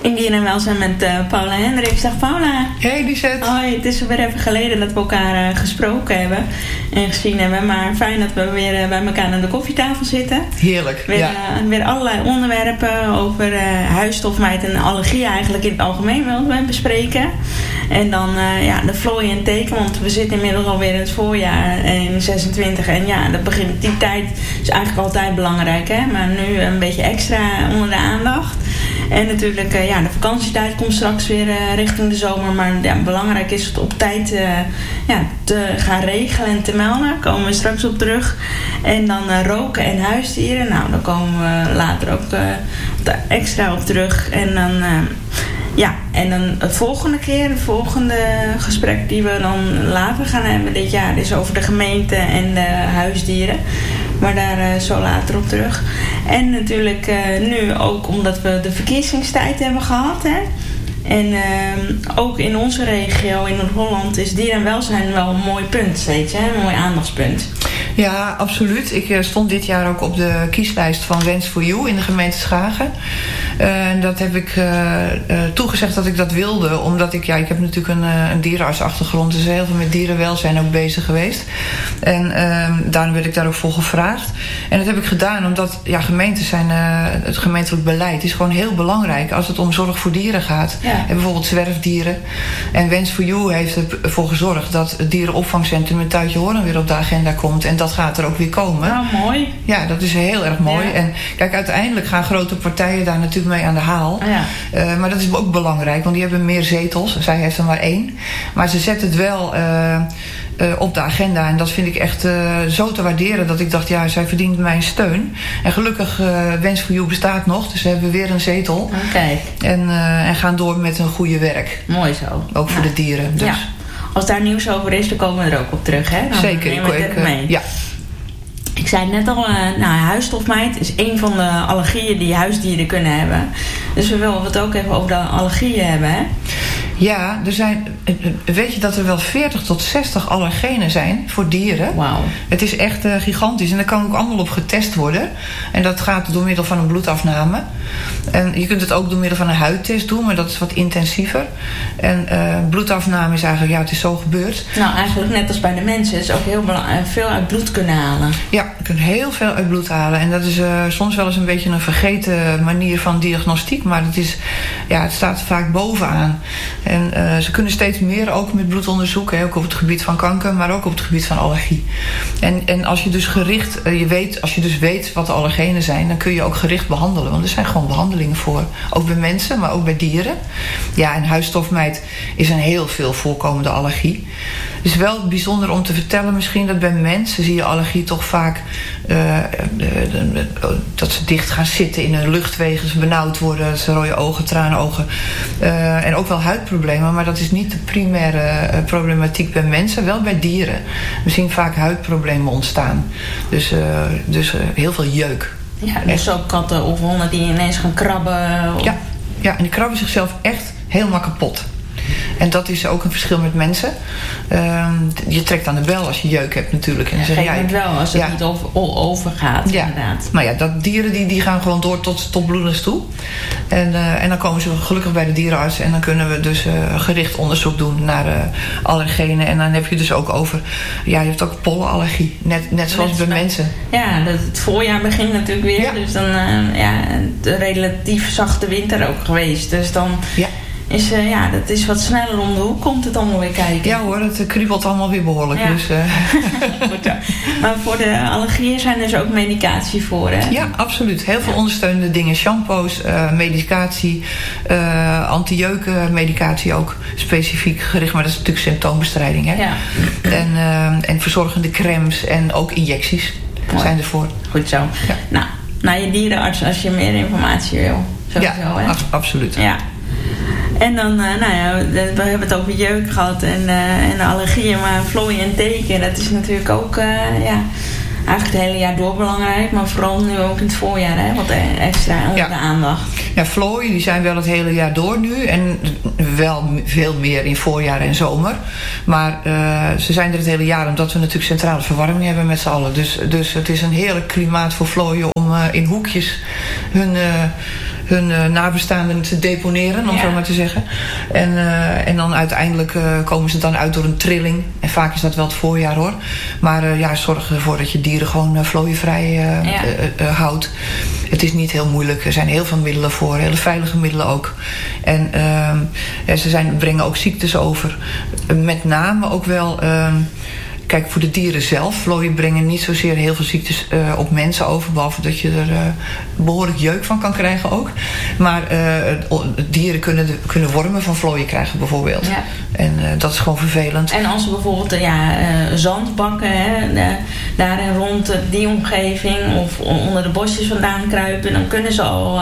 In Dieren en Welzijn met Paula Hendricks. Dag Paula. Hey Lisette. Hoi, het is weer even geleden dat we elkaar gesproken hebben en gezien hebben. Maar fijn dat we weer bij elkaar aan de koffietafel zitten. Heerlijk, Weer allerlei onderwerpen over huisstofmijt en allergie eigenlijk in het algemeen willen we bespreken. En dan de vlooien en teken, want we zitten inmiddels alweer in het voorjaar in 26. En dat begint, die tijd is eigenlijk altijd belangrijk, hè? Maar nu een beetje extra onder de aandacht. En natuurlijk, de vakantietijd komt straks weer richting de zomer. Maar belangrijk is het op tijd te gaan regelen en te melden. Daar komen we straks op terug. En dan roken en huisdieren. Nou, daar komen we later ook extra op terug. En dan... en dan het volgende gesprek die we dan later gaan hebben dit jaar is over de gemeente en de huisdieren. Maar daar zo later op terug. En natuurlijk nu ook omdat we de verkiezingstijd hebben gehad. Hè? En ook in onze regio, in Noord-Holland, is dier en welzijn wel een mooi punt steeds. Hè? Een mooi aandachtspunt. Ja, absoluut. Ik stond dit jaar ook op de kieslijst van Wens voor You in de gemeente Schagen. En dat heb ik toegezegd dat ik dat wilde. Omdat ik heb natuurlijk een dierenartsachtergrond. Dus heel veel met dierenwelzijn ook bezig geweest. En daarom werd ik daar ook voor gevraagd. En dat heb ik gedaan omdat gemeentes zijn... het gemeentelijk beleid is gewoon heel belangrijk als het om zorg voor dieren gaat. Ja. En bijvoorbeeld zwerfdieren. En Wens voor You heeft ervoor gezorgd dat het dierenopvangcentrum in Tuitjehoorn weer op de agenda komt. En dat gaat er ook weer komen. Nou, mooi. Ja, dat is heel erg mooi. Ja. En kijk, uiteindelijk gaan grote partijen daar natuurlijk mee aan de haal. Ja. Maar dat is ook belangrijk, want die hebben meer zetels. Zij heeft er maar 1. Maar ze zetten het wel op de agenda. En dat vind ik echt zo te waarderen dat ik dacht, zij verdient mijn steun. En gelukkig, Wens voor You bestaat nog. Dus we hebben weer een zetel. Okay. En gaan door met een goede werk. Mooi zo. Ook voor de dieren. Dus. Ja. Als daar nieuws over is, dan komen we er ook op terug. Hè? Dan zeker. Ja. Ik zei net al, huisstofmijt is een van de allergieën die huisdieren kunnen hebben. Dus we willen het ook even over de allergieën hebben, hè? Ja, weet je dat er wel 40 tot 60 allergenen zijn voor dieren? Wauw. Het is echt gigantisch. En daar kan ook allemaal op getest worden. En dat gaat door middel van een bloedafname. En je kunt het ook door middel van een huidtest doen, maar dat is wat intensiever. En bloedafname is eigenlijk, het is zo gebeurd. Nou, eigenlijk net als bij de mensen. is ook heel veel uit bloed kunnen halen. Ja, je kunt heel veel uit bloed halen. En dat is soms wel eens een beetje een vergeten manier van diagnostiek. Maar het staat vaak bovenaan. En ze kunnen steeds meer ook met bloedonderzoek. Ook op het gebied van kanker, maar ook op het gebied van allergie. En als je dus als je dus weet wat de allergenen zijn, dan kun je ook gericht behandelen. Want er zijn gewoon behandelingen voor. Ook bij mensen, maar ook bij dieren. Ja, en huisstofmijt is een heel veel voorkomende allergie. Het is wel bijzonder om te vertellen misschien dat bij mensen zie je allergie toch vaak dat ze dicht gaan zitten in hun luchtwegen, ze benauwd worden, ze rode ogen, tranenogen. En ook wel huidproblemen, maar dat is niet de primaire problematiek bij mensen, wel bij dieren. We zien vaak huidproblemen ontstaan. Dus heel veel jeuk. Ja, dus ook katten of honden die ineens gaan krabben. Of... Ja, en die krabben zichzelf echt helemaal kapot. En dat is ook een verschil met mensen. Je trekt aan de bel als je jeuk hebt natuurlijk. En dan zeg je wel, als het niet overgaat, inderdaad. Maar dat dieren die gaan gewoon door tot bloedens toe. En dan komen ze gelukkig bij de dierenarts. En dan kunnen we dus gericht onderzoek doen naar allergenen. En dan heb je dus ook over... je hebt ook pollenallergie. Net zoals bij mensen. Ja, het voorjaar begint natuurlijk weer. Ja. Dus dan de relatief zachte winter ook geweest. Dus dan... Ja. Dat is wat sneller om de hoek, komt het allemaal weer kijken. Ja hoor, het kriebelt allemaal weer behoorlijk. Ja. Dus, Goed, ja. Maar voor de allergieën zijn er dus ook medicatie voor, hè? Ja, absoluut. Heel veel ondersteunende dingen. Shampoos, medicatie, anti-jeukmedicatie ook specifiek gericht. Maar dat is natuurlijk symptoombestrijding, hè? Ja. En verzorgende crèmes en ook injecties zijn ervoor. Goed zo. Ja. Nou, naar je dierenarts als je meer informatie wil. Sowieso, hè? Absoluut. Ja. En dan, we hebben het over jeuk gehad en allergieën, maar vlooien en teken, dat is natuurlijk ook, eigenlijk het hele jaar door belangrijk, maar vooral nu ook in het voorjaar, hè, wat extra onder de aandacht. Ja, vlooien die zijn wel het hele jaar door nu en wel veel meer in voorjaar en zomer. Maar ze zijn er het hele jaar omdat we natuurlijk centrale verwarming hebben met z'n allen. Dus het is een heerlijk klimaat voor vlooien om in hoekjes hun nabestaanden te deponeren, om zo maar te zeggen. En dan uiteindelijk komen ze dan uit door een trilling. En vaak is dat wel het voorjaar, hoor. Maar zorg ervoor dat je dieren gewoon vlooienvrij houdt. Het is niet heel moeilijk. Er zijn heel veel middelen voor. Hele veilige middelen ook. En ze brengen ook ziektes over. Met name ook wel... Kijk, voor de dieren zelf, vlooien brengen niet zozeer heel veel ziektes op mensen over, behalve dat je er behoorlijk jeuk van kan krijgen ook. Maar dieren kunnen wormen van vlooien krijgen bijvoorbeeld. Ja. En dat is gewoon vervelend. En als ze bijvoorbeeld zandbakken, daar rond die omgeving of onder de bosjes vandaan kruipen, dan kunnen ze al...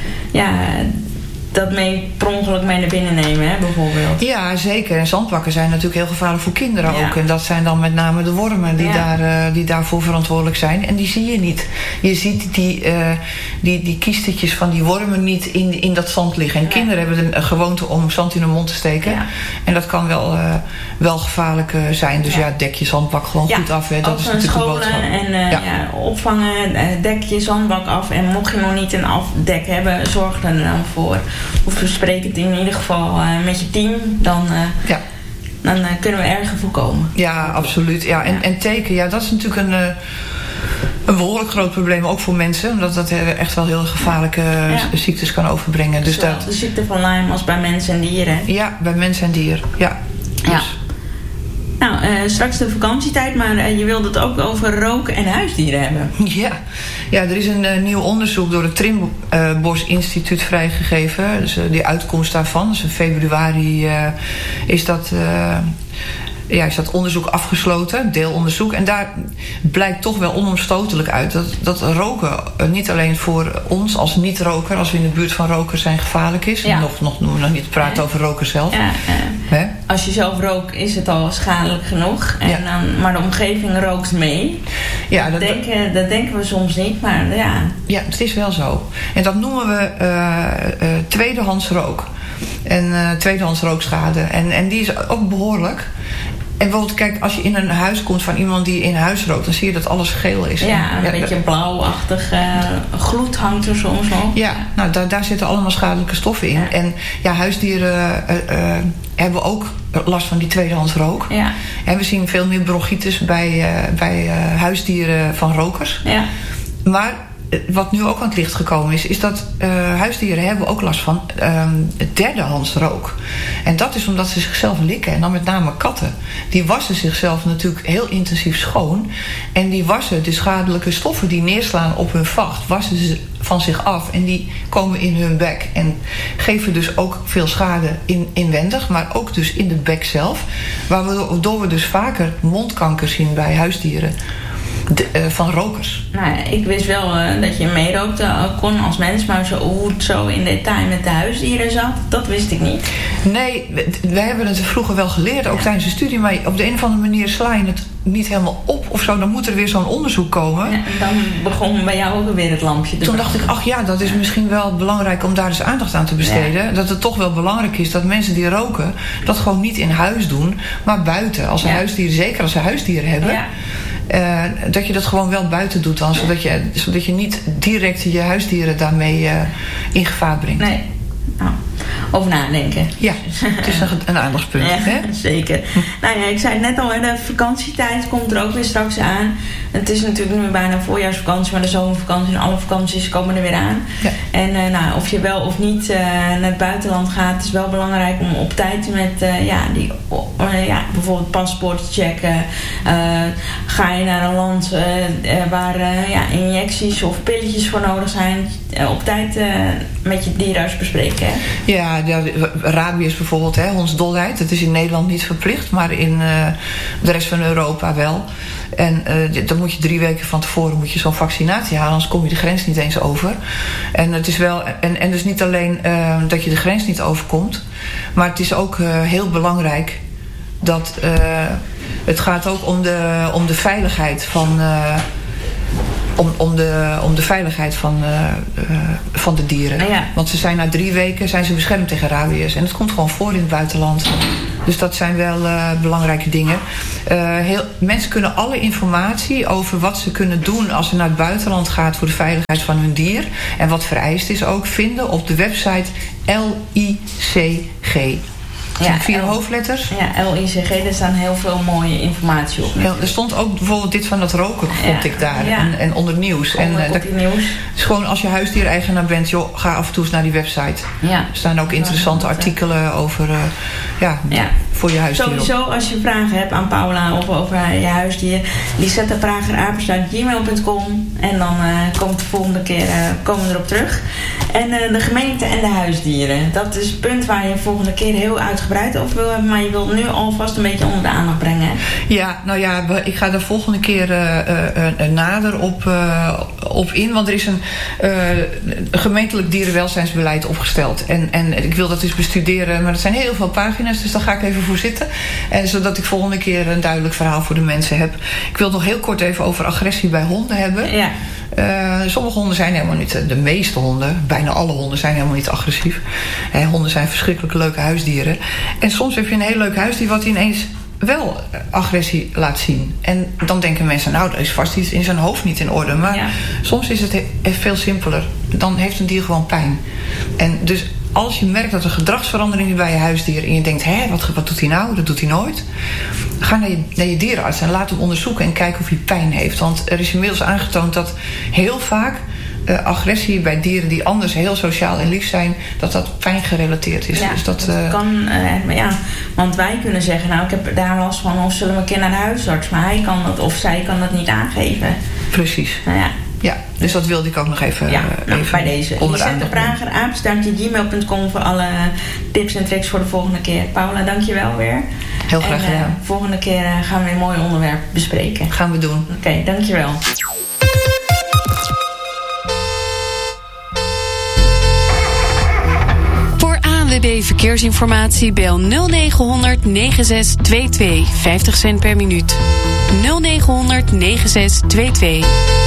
dat per ongeluk mee naar binnen nemen, hè, bijvoorbeeld. Ja, zeker. En zandbakken zijn natuurlijk heel gevaarlijk voor kinderen ook. En dat zijn dan met name de wormen die daarvoor verantwoordelijk zijn. En die zie je niet. Je ziet die kiestetjes van die wormen niet in dat zand liggen. En kinderen hebben een gewoonte om zand in hun mond te steken. Ja. En dat kan wel gevaarlijk zijn. Dus dek je zandbak gewoon goed af. Hè. Dat is natuurlijk de boodschap. En opvangen, dek je zandbak af. En mocht je nog niet een afdek hebben, zorg er dan voor. Of bespreek het in ieder geval met je team. Dan kunnen we erger voorkomen. Ja, absoluut. Ja. En teken, dat is natuurlijk een behoorlijk groot probleem. Ook voor mensen. Omdat dat echt wel heel gevaarlijke ziektes kan overbrengen. Dus zowel de ziekte van Lyme als bij mensen en dieren. Ja, bij mensen en dier. Ja. Dus. Nou, straks de vakantietijd, maar je wilde het ook over roken en huisdieren hebben. Ja, er is een nieuw onderzoek door het Trimbos Instituut vrijgegeven. Dus die uitkomst daarvan, dus in februari is dat onderzoek afgesloten, deelonderzoek. En daar blijkt toch wel onomstotelijk uit dat roken niet alleen voor ons als niet-roker, als we in de buurt van rokers zijn, gevaarlijk is. Ja. Nog niet praten over roken zelf. Ja, als je zelf rookt is het al schadelijk genoeg. Maar de omgeving rookt mee. Ja, dat denken we soms niet, maar ja. Ja, het is wel zo. En dat noemen we tweedehands rook. En tweedehands rookschade. En die is ook behoorlijk. En bijvoorbeeld, kijk, als je in een huis komt van iemand die in huis rookt, dan zie je dat alles geel is. Ja, een beetje blauwachtig gloed hangt er soms nog. Ja, nou daar zitten allemaal schadelijke stoffen in. Ja. En huisdieren hebben ook last van die tweedehands rook. Ja. En we zien veel meer bronchitis bij huisdieren van rokers. Ja. Maar wat nu ook aan het licht gekomen is dat huisdieren hebben ook last van derdehands rook. En dat is omdat ze zichzelf likken. En dan met name katten. Die wassen zichzelf natuurlijk heel intensief schoon. En die wassen de schadelijke stoffen die neerslaan op hun vacht, wassen ze van zich af. En die komen in hun bek. En geven dus ook veel schade inwendig. Maar ook dus in de bek zelf. Waardoor we dus vaker mondkanker zien bij huisdieren. Van rokers. Nou, ik wist wel dat je meerookte kon als mens, maar hoe het zo in detail met de huisdieren zat, dat wist ik niet. Nee, wij hebben het vroeger wel geleerd, ook tijdens de studie, maar op de een of andere manier sla je het niet helemaal op of zo. Dan moet er weer zo'n onderzoek komen. Ja, en dan begon bij jou ook weer het lampje te Toen dacht ik, dat is misschien wel belangrijk om daar dus aandacht aan te besteden. Ja. Dat het toch wel belangrijk is dat mensen die roken dat gewoon niet in huis doen, maar buiten. Als ze huisdieren, zeker als ze huisdieren hebben. Ja. Dat je dat gewoon wel buiten doet dan, zodat je niet direct je huisdieren daarmee in gevaar brengt. Nee. Nou, over nadenken. Ja, het is een aandachtspunt. Ja, hè? Zeker. Nou ja, ik zei het net al, de vakantietijd komt er ook weer straks aan. Het is natuurlijk nu bijna voorjaarsvakantie, maar de zomervakantie en alle vakanties komen er weer aan. Ja. En of je wel of niet naar het buitenland gaat, het is wel belangrijk om op tijd met bijvoorbeeld paspoort te checken. Ga je naar een land waar injecties of pilletjes voor nodig zijn, op tijd met je dierenarts bespreken. Hè? Ja, rabies bijvoorbeeld, hondsdolheid. Het is in Nederland niet verplicht, maar in de rest van Europa wel. En dan moet je 3 weken van tevoren zo'n vaccinatie halen, anders kom je de grens niet eens over. En het is wel, en dus niet alleen dat je de grens niet overkomt, maar het is ook heel belangrijk dat het gaat ook om de veiligheid van om de veiligheid van de dieren. Ja. Want ze zijn na 3 weken beschermd tegen rabies. En het komt gewoon voor in het buitenland. Dus dat zijn wel belangrijke dingen. Mensen kunnen alle informatie over wat ze kunnen doen als ze naar het buitenland gaat voor de veiligheid van hun dier en wat vereist is ook vinden op de website LICG. Ja, 4 hoofdletters. Ja, LICG, daar staan heel veel mooie informatie op. Ja, er stond ook bijvoorbeeld dit van dat roken, vond ik daar. Ja. En onder nieuws. Nieuws. Dus gewoon als je huisdiereigenaar bent, joh, ga af en toe eens naar die website. Ja. Er staan ook interessante artikelen over voor je huisdier. Sowieso, als je vragen hebt aan Paula of over je huisdier, lisette.prager@gmail.com en dan komt de volgende keer komen we erop terug. En de gemeente en de huisdieren. Dat is het punt waar je volgende keer heel uitgebreid over wil hebben, maar je wilt nu alvast een beetje onder de aandacht brengen. Ja, nou ja, ik ga er volgende keer nader op in, want er is een gemeentelijk dierenwelzijnsbeleid opgesteld. En ik wil dat eens bestuderen, maar dat zijn heel veel pagina's, dus daar ga ik even voor zitten. En zodat ik volgende keer een duidelijk verhaal voor de mensen heb. Ik wil het nog heel kort even over agressie bij honden hebben. Ja. Sommige honden zijn helemaal niet, de meeste honden, bijna alle honden zijn helemaal niet agressief. Honden zijn verschrikkelijk leuke huisdieren. En soms heb je een heel leuk huisdier wat ineens wel agressie laat zien. En dan denken mensen, nou, er is vast iets in zijn hoofd niet in orde. Maar soms is het veel simpeler. Dan heeft een dier gewoon pijn. En dus als je merkt dat er gedragsverandering is bij je huisdier en je denkt, wat doet hij nou? Dat doet hij nooit. Ga naar je dierenarts en laat hem onderzoeken en kijken of hij pijn heeft. Want er is inmiddels aangetoond dat heel vaak agressie bij dieren die anders heel sociaal en lief zijn, dat pijn gerelateerd is. Ja, dus dat kan, want wij kunnen zeggen, nou, ik heb daar last van, of zullen we een keer naar de huisarts, maar hij kan dat of zij kan dat niet aangeven. Precies. Nou ja. Ja, dus dat wilde ik ook nog even, even bij deze. lisette.prager@gmail.com voor alle tips en tricks voor de volgende keer. Paula, dank je wel weer. Heel graag gedaan. Volgende keer gaan we weer een mooi onderwerp bespreken. Gaan we doen. Oké, dank je wel. Voor ANWB Verkeersinformatie bel 0900 9622. 50 cent per minuut. 0900 9622.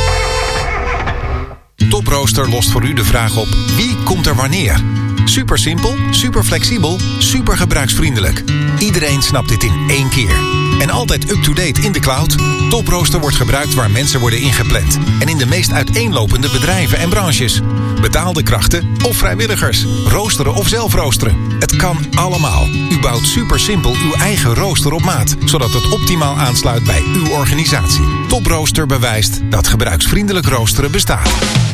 Toprooster lost voor u de vraag op: wie komt er wanneer? Super simpel, super flexibel, super gebruiksvriendelijk. Iedereen snapt dit in één keer. En altijd up-to-date in de cloud. Toprooster wordt gebruikt waar mensen worden ingepland. En in de meest uiteenlopende bedrijven en branches. Betaalde krachten of vrijwilligers. Roosteren of zelf roosteren. Het kan allemaal. U bouwt super simpel uw eigen rooster op maat. Zodat het optimaal aansluit bij uw organisatie. Toprooster bewijst dat gebruiksvriendelijk roosteren bestaat.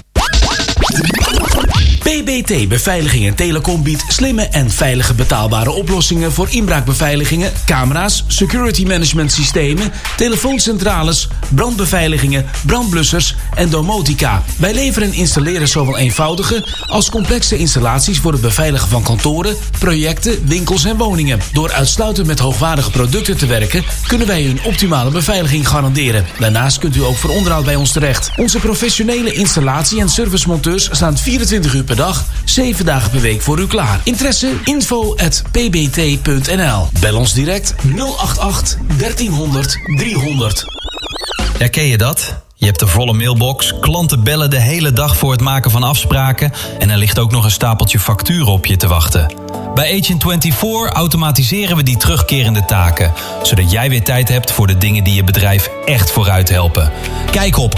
PBT Beveiliging en Telecom biedt slimme en veilige betaalbare oplossingen voor inbraakbeveiligingen, camera's, security management systemen, telefooncentrales, brandbeveiligingen, brandblussers en domotica. Wij leveren en installeren zowel eenvoudige als complexe installaties voor het beveiligen van kantoren, projecten, winkels en woningen. Door uitsluitend met hoogwaardige producten te werken, kunnen wij u een optimale beveiliging garanderen. Daarnaast kunt u ook voor onderhoud bij ons terecht. Onze professionele installatie- en servicemonteurs staan 24 uur per dag, 7 dagen per week voor u klaar. Interesse? info@pbt.nl. Bel ons direct 088 1300 300. Herken je dat? Je hebt de volle mailbox, klanten bellen de hele dag voor het maken van afspraken en er ligt ook nog een stapeltje facturen op je te wachten. Bij Agent24 automatiseren we die terugkerende taken, zodat jij weer tijd hebt voor de dingen die je bedrijf echt vooruit helpen. Kijk op